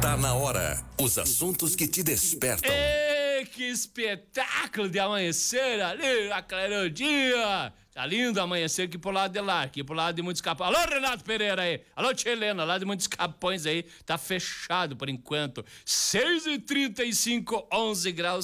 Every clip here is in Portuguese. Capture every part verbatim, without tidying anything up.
Tá na hora. Os assuntos que te despertam. Ei, que espetáculo de amanhecer ali, aclarou o dia. Tá lindo amanhecer aqui pro lado de lá, aqui pro lado de Muitos Capões. Alô, Renato Pereira aí. Alô, Tia Helena, lá de Muitos Capões aí. Tá fechado por enquanto. seis e trinta e cinco, onze graus,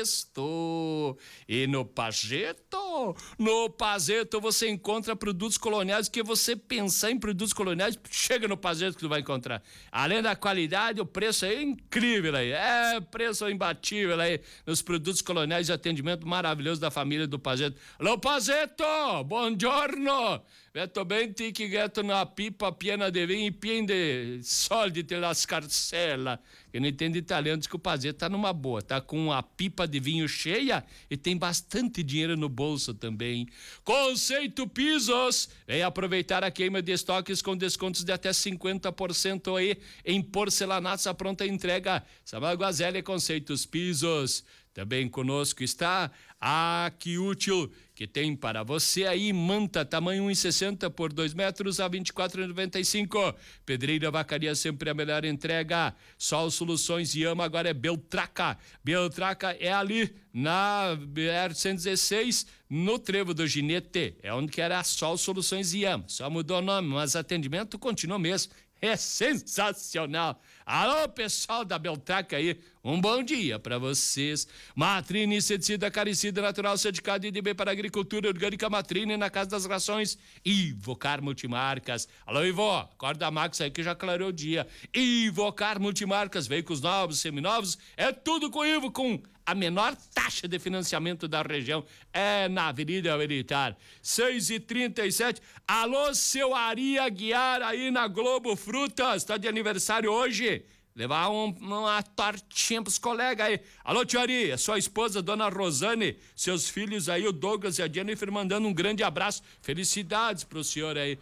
sexto. E no Pajeto, no Pajeto você encontra produtos coloniais que você pensar em produtos coloniais, chega no Pajeto que tu vai encontrar. Além da qualidade, o preço é incrível aí. É, preço imbatível aí nos produtos coloniais de atendimento maravilhoso da família do Pajeto. Alô, Pajeto! Buongiorno! Veto bem que getto na pipa piena de vinho e piena de soldi te la scarcella. Quem não entende italiano diz que o Pazeto tá numa boa, tá com a pipa de vinho cheia e tem bastante dinheiro no bolso também. Conceito Pisos, vem aproveitar a queima de estoques com descontos de até cinquenta por cento aí em porcelanatos à pronta entrega. Samaguazelli Conceitos Pisos. Também conosco está a Que Útil, que tem para você aí manta tamanho um e sessenta por dois metros a vinte e quatro reais e noventa e cinco centavos. Pedreira Vacaria, sempre a melhor entrega. Sol Soluções e Ama agora é Beltraca. Beltraca é ali na B R cento e dezesseis, no Trevo do Ginete. É onde que era a Sol Soluções e Ama. Só mudou o nome, mas atendimento continua mesmo. É sensacional. Alô, pessoal da Beltraca aí, um bom dia pra vocês. Matrine, inseticida, acaricida, natural, certificado I D B para agricultura orgânica. Matrine na Casa das Rações. Ivocar Multimarcas. Alô, Ivo, acorda a Max aí que já clareou o dia. Ivocar Multimarcas, veículos novos, seminovos, é tudo com Ivo, com a menor taxa de financiamento da região. É na Avenida Militar. seis e trinta e sete. Alô, seu Ari Aguiar aí na Globo Frutas, tá de aniversário hoje. Levar um, uma tortinha pros colegas aí. Alô, tio Ari, a sua esposa, dona Rosane, seus filhos aí, o Douglas e a Jennifer, mandando um grande abraço. Felicidades pro senhor aí.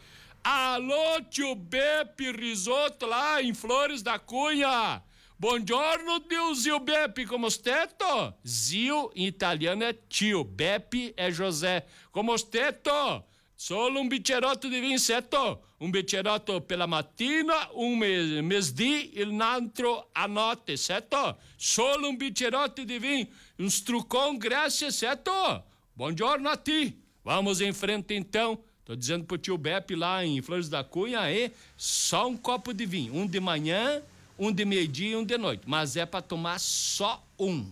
Alô, tio Beppe Risoto, lá em Flores da Cunha. Buongiorno, Dio Zio Beppe, como steto? Zio em italiano é tio, Beppe é José. Como steto? Solo un biccherotto di vin, certo? Un biccherotto per la mattina, un mes- mesdì, il altro a notte, certo? Solo un biccherotto di vin, um strucon, grazie, certo? Buongiorno a ti. Vamos em frente então. Tô dizendo pro tio Beppe lá em Flores da Cunha, aí, só um copo de vinho, um de manhã, um de meio-dia e um de noite, mas é para tomar só um.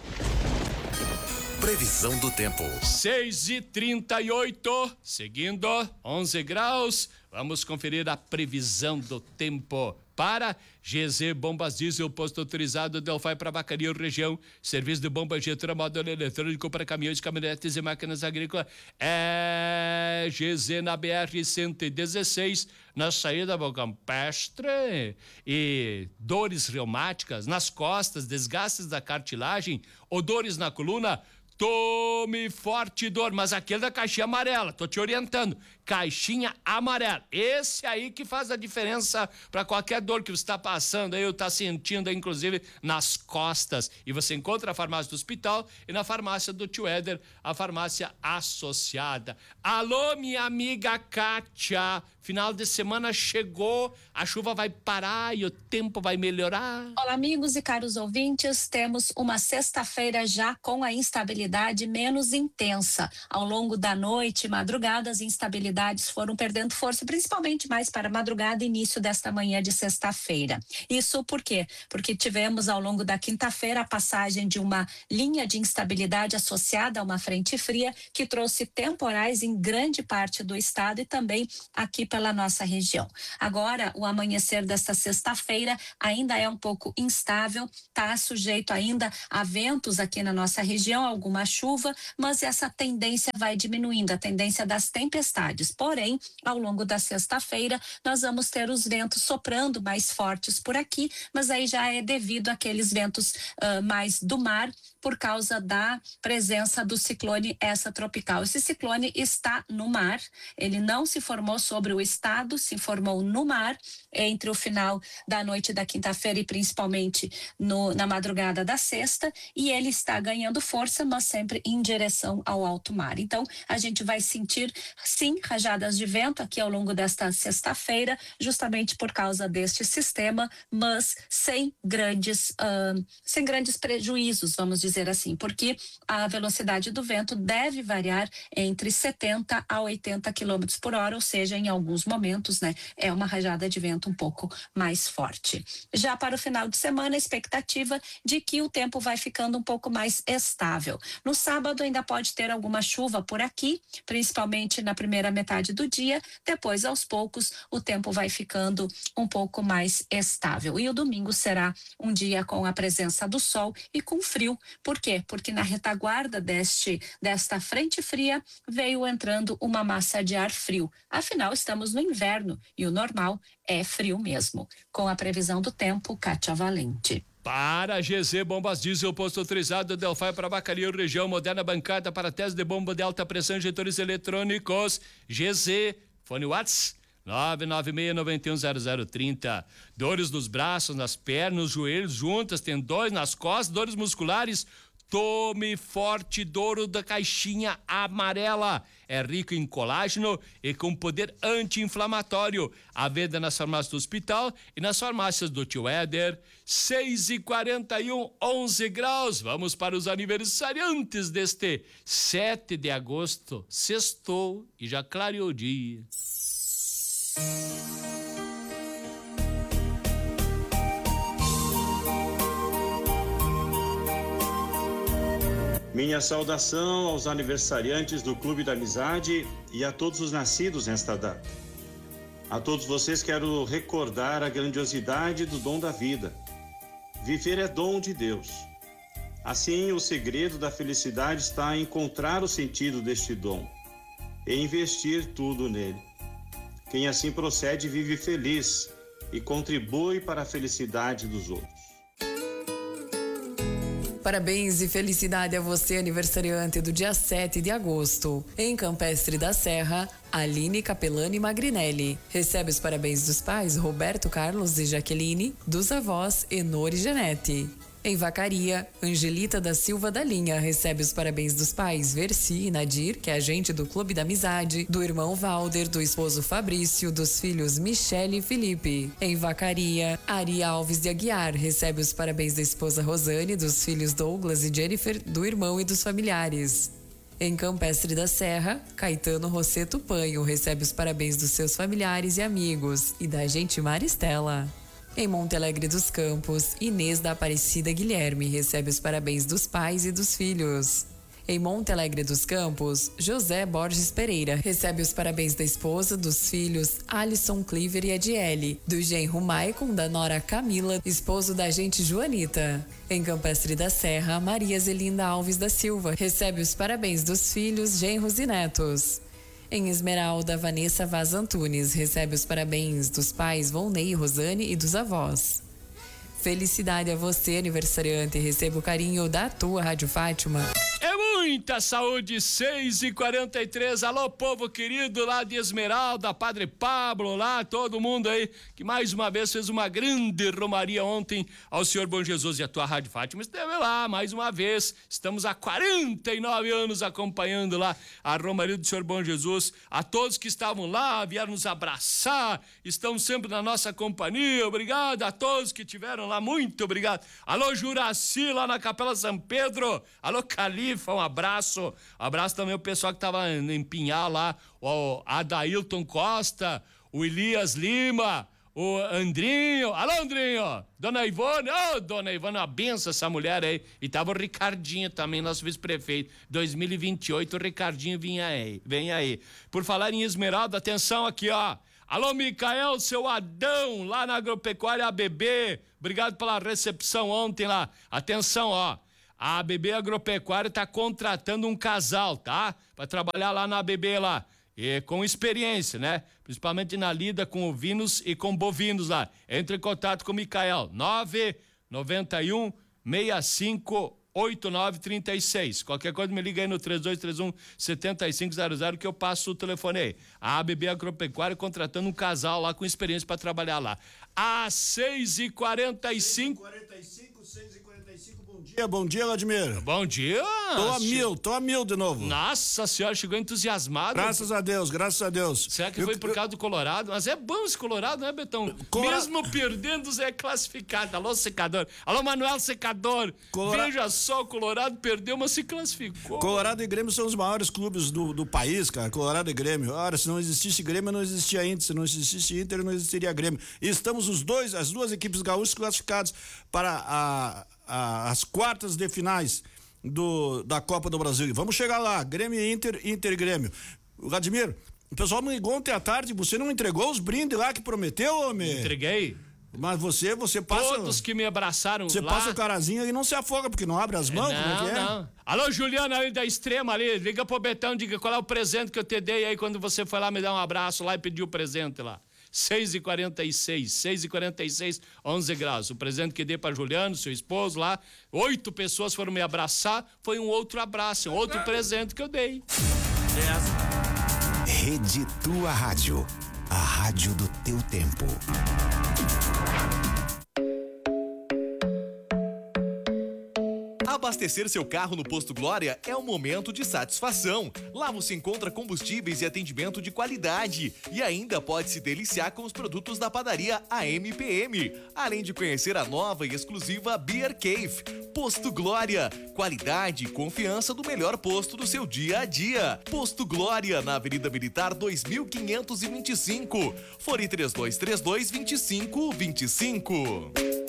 Previsão do tempo. seis e trinta e oito, seguindo, onze graus. Vamos conferir a previsão do tempo para G Z Bombas Diesel, posto autorizado Delphi para Vacaria região, serviço de bomba injetora, módulo eletrônico para caminhões, caminhonetes e máquinas agrícolas. É G Z na B R cento e dezesseis, na saída do Campestre. E dores reumáticas nas costas, desgastes da cartilagem, ou dores na coluna. Tome Forte Dor, mas aquele da caixinha amarela, tô te orientando, caixinha amarela, esse aí que faz a diferença para qualquer dor que você está passando aí, ou tá sentindo aí, inclusive nas costas. E você encontra a farmácia do hospital e na farmácia do Tio Éder, a farmácia associada. Alô, minha amiga Kátia, final de semana chegou, a chuva vai parar e o tempo vai melhorar. Olá, amigos e caros ouvintes, temos uma sexta-feira já com a instabilidade menos intensa. Ao longo da noite e madrugada, as instabilidades foram perdendo força, principalmente mais para a madrugada e início desta manhã de sexta-feira. Isso por quê? Porque tivemos ao longo da quinta-feira a passagem de uma linha de instabilidade associada a uma frente fria que trouxe temporais em grande parte do estado e também aqui pela nossa região. Agora, o amanhecer desta sexta-feira ainda é um pouco instável, está sujeito ainda a ventos aqui na nossa região, alguma chuva, mas essa tendência vai diminuindo, a tendência das tempestades. Porém, ao longo da sexta-feira, nós vamos ter os ventos soprando mais fortes por aqui, mas aí já é devido àqueles ventos uh, mais do mar, por causa da presença do ciclone essa tropical. Esse ciclone está no mar, ele não se formou sobre o estado, se formou no mar entre o final da noite da quinta-feira e principalmente no, na madrugada da sexta, e ele está ganhando força, mas sempre em direção ao alto mar. Então, a gente vai sentir, sim, rajadas de vento aqui ao longo desta sexta-feira, justamente por causa deste sistema, mas sem grandes, uh, sem grandes prejuízos, vamos dizer assim, porque a velocidade do vento deve variar entre setenta a oitenta quilômetros por hora, ou seja, em alguns momentos, né, é uma rajada de vento um pouco mais forte. Já para o final de semana, a expectativa de que o tempo vai ficando um pouco mais estável. No sábado ainda pode ter alguma chuva por aqui, principalmente na primeira metade do dia, depois aos poucos o tempo vai ficando um pouco mais estável. E o domingo será um dia com a presença do sol e com frio. Por quê? Porque na retaguarda deste, desta frente fria veio entrando uma massa de ar frio. Afinal, estamos no inverno e o normal é frio mesmo. Com a previsão do tempo, Kátia Valente. Para G Z Bombas Diesel, posto autorizado Delphi para Vacaria, região moderna bancada para teste de bomba de alta pressão, injetores eletrônicos. G Z, fone Whats nove nove seis nove um zero zero três zero. Dores nos braços, nas pernas, nos joelhos, juntas, tendões, nas costas, dores musculares. Tome Forte Doro da caixinha amarela. É rico em colágeno e com poder anti-inflamatório. À venda nas farmácias do hospital e nas farmácias do Tio Éder. seis e quarenta e um, onze graus. Vamos para os aniversariantes deste sete de agosto. Sextou e já clareou o dia. Minha saudação aos aniversariantes do Clube da Amizade e a todos os nascidos nesta data. A todos vocês quero recordar a grandiosidade do dom da vida. Viver é dom de Deus. Assim, o segredo da felicidade está em encontrar o sentido deste dom e investir tudo nele. Quem assim procede vive feliz e contribui para a felicidade dos outros. Parabéns e felicidade a você, aniversariante do dia sete de agosto. Em Campestre da Serra, Aline Capelani Magrinelli. Recebe os parabéns dos pais Roberto Carlos e Jaqueline, dos avós Enor e Janete. Em Vacaria, Angelita da Silva da Linha recebe os parabéns dos pais Verci e Nadir, que é agente do Clube da Amizade, do irmão Valder, do esposo Fabrício, dos filhos Michele e Felipe. Em Vacaria, Ari Alves de Aguiar recebe os parabéns da esposa Rosane, dos filhos Douglas e Jennifer, do irmão e dos familiares. Em Campestre da Serra, Caetano Rosseto Panho recebe os parabéns dos seus familiares e amigos e da agente Maristela. Em Monte Alegre dos Campos, Inês da Aparecida Guilherme recebe os parabéns dos pais e dos filhos. Em Monte Alegre dos Campos, José Borges Pereira recebe os parabéns da esposa, dos filhos Alisson Cliver e Adiele, do genro Maicon, da nora Camila, esposo da agente Joanita. Em Campestre da Serra, Maria Zelinda Alves da Silva recebe os parabéns dos filhos, genros e netos. Em Esmeralda, Vanessa Vaz Antunes recebe os parabéns dos pais Volney e Rosane e dos avós. Felicidade a você, aniversariante, e receba o carinho da tua Rádio Fátima. É muita saúde, seis e quarenta e três. Alô, povo querido lá de Esmeralda, Padre Pablo, lá, todo mundo aí, que mais uma vez fez uma grande romaria ontem ao Senhor Bom Jesus e a tua Rádio Fátima. Esteve lá, mais uma vez, estamos há quarenta e nove anos acompanhando lá a romaria do Senhor Bom Jesus. A todos que estavam lá, vieram nos abraçar, estão sempre na nossa companhia. Obrigado a todos que tiveram lá, muito obrigado. Alô, Juraci, lá na Capela São Pedro. Alô, Califa, um abraço. Abraço também o pessoal que estava em Pinhal lá, o Adailton Costa, o Elias Lima, o Andrinho. Alô, Andrinho. Dona Ivone, ô, oh, Dona Ivone, uma benção essa mulher aí. E tava o Ricardinho também, nosso vice-prefeito. dois mil e vinte e oito, o Ricardinho vinha aí, vem aí. Por falar em Esmeralda, atenção aqui, ó. Alô, Micael, seu Adão, lá na Agropecuária A B B. Obrigado pela recepção ontem lá. Atenção, ó. A A B B Agropecuária tá contratando um casal, tá? Pra trabalhar lá na A B B lá. E com experiência, né? Principalmente na lida com ovinos e com bovinos lá. Entre em contato com o Micael. nove nove um, seis cinco, oito nove três seis. Qualquer coisa me liga aí no três dois três um, sete cinco zero zero que eu passo o telefone aí. A A B B Agropecuária contratando um casal lá com experiência para trabalhar lá. Às seis e quarenta e cinco. seis e quarenta e cinco, seis e quarenta e Bom dia, bom dia, Vladimir. Bom dia. Tô a mil, tô a mil de novo. Nossa senhora, chegou entusiasmado. Graças a Deus, graças a Deus. Será que eu, foi por eu... causa do Colorado? Mas é bom esse Colorado, né, Betão? Colora... Mesmo perdendo, é classificado. Alô, secador. Alô, Manuel Secador. Colora... Veja só, o Colorado perdeu, mas se classificou. Colorado e Grêmio são os maiores clubes do, do país, cara. Colorado e Grêmio. Ora, se não existisse Grêmio, não existia Inter. Se não existisse Inter, não existiria Grêmio. E estamos os dois, as duas equipes gaúchas classificadas para a, a, as quartas de finais do, da Copa do Brasil. Vamos chegar lá. Grêmio e Inter, Inter e Grêmio. Vladimir, o pessoal me ligou ontem à tarde, você não entregou os brindes lá que prometeu, homem? Entreguei. Mas você, você passa... Todos que me abraçaram você lá... Você passa o carazinho e não se afoga, porque não abre as mãos, não, como é que é? Não. Alô, Juliana aí da Extrema ali, liga pro Betão, diga qual é o presente que eu te dei aí quando você foi lá me dar um abraço lá e pediu o presente lá. seis e quarenta e seis, seis e quarenta e seis, onze graus. O presente que dei pra Juliano, seu esposo lá, oito pessoas foram me abraçar, foi um outro abraço, um outro presente que eu dei. Rede Tua Rádio, a rádio do teu tempo. Abastecer seu carro no Posto Glória é um momento de satisfação. Lá você encontra combustíveis e atendimento de qualidade. E ainda pode se deliciar com os produtos da padaria A M P M. Além de conhecer a nova e exclusiva Beer Cave. Posto Glória. Qualidade e confiança do melhor posto do seu dia a dia. Posto Glória, na Avenida Militar dois mil quinhentos e vinte e cinco. Fone três dois três dois, vinte e cinco vinte e cinco.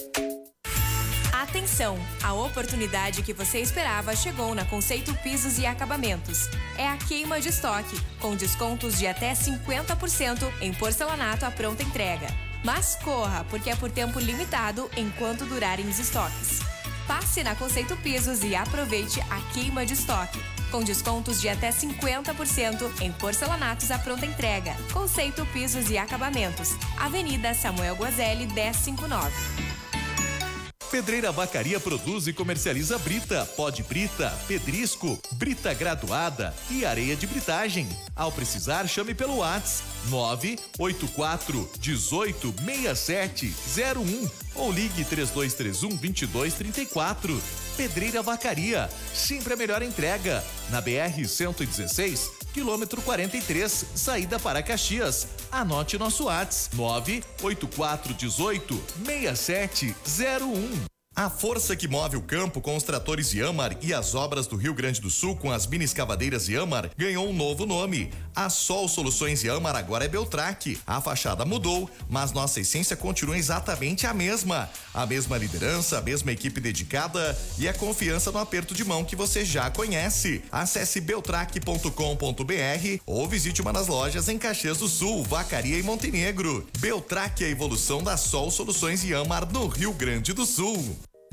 Atenção! A oportunidade que você esperava chegou na Conceito Pisos e Acabamentos. É a queima de estoque, com descontos de até cinquenta por cento em porcelanato à pronta entrega. Mas corra, porque é por tempo limitado enquanto durarem os estoques. Passe na Conceito Pisos e aproveite a queima de estoque, com descontos de até cinquenta por cento em porcelanatos à pronta entrega. Conceito Pisos e Acabamentos, Avenida Samuel Guazelli, dez cinquenta e nove. Pedreira Vacaria produz e comercializa brita, pó de brita, pedrisco, brita graduada e areia de britagem. Ao precisar, chame pelo WhatsApp nove oito quatro, dezoito, sessenta e sete, zero um ou ligue três dois três um, vinte e dois trinta e quatro. Pedreira Vacaria, sempre a melhor entrega. Na B R cento e dezesseis, quilômetro quarenta e três, saída para Caxias. Anote nosso WhatsApp nove oito quatro, dezoito, sessenta e sete, zero um. A força que move o campo com os tratores Yamar e as obras do Rio Grande do Sul com as mini escavadeiras Yamar ganhou um novo nome. A Sol Soluções Yamar agora é Beltrac. A fachada mudou, mas nossa essência continua exatamente a mesma. A mesma liderança, a mesma equipe dedicada e a confiança no aperto de mão que você já conhece. Acesse beltrac ponto com ponto br ou visite uma das lojas em Caxias do Sul, Vacaria e Montenegro. Beltrac é a evolução da Sol Soluções Yamar no Rio Grande do Sul.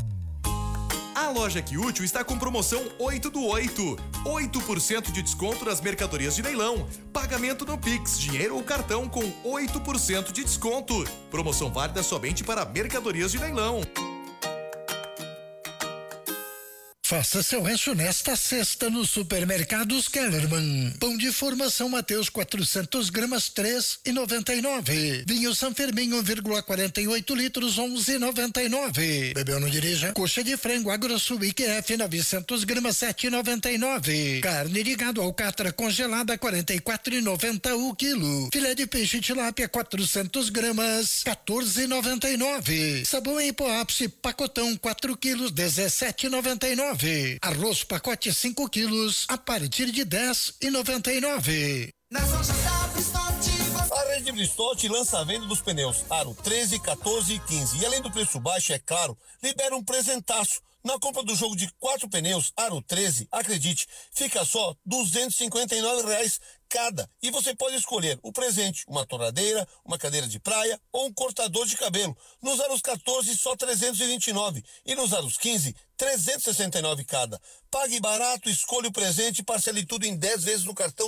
A loja Que Útil está com promoção oito do oito. oito por cento de desconto nas mercadorias de leilão. Pagamento no Pix, dinheiro ou cartão com oito por cento de desconto. Promoção válida somente para mercadorias de leilão. Faça seu rancho nesta sexta no Supermercados Kellerman. Pão de formação Mateus quatrocentos gramas, três e noventa e nove. Vinho San Fermin um vírgula quarenta e oito litros, onze e noventa e nove. Bebeu, não dirija. Coxa de frango AgroSuic F novecentos gramas, sete e noventa e nove. Carne de gado alcatra congelada, quarenta e quatro e noventa o quilo. Filé de peixe tilápia quatrocentos gramas, quatorze e noventa e nove. Sabão em pó ápice pacotão quatro quilos, dezessete e noventa e nove. Arroz pacote cinco quilos a partir de dez e noventa e nove. Nas lojas da Bristote. A rede Bristote lança a venda dos pneus Aro treze, quatorze e quinze. E além do preço baixo, é claro, libera um presentaço. Na compra do jogo de quatro pneus Aro treze, acredite, fica só duzentos e cinquenta e nove reais cada. E você pode escolher o presente, uma torradeira, uma cadeira de praia ou um cortador de cabelo. Nos Aros quatorze, só trezentos e vinte e nove. E nos Aros quinze, trezentos e sessenta e nove cada. Pague barato, escolha o presente e parcele tudo em dez vezes no cartão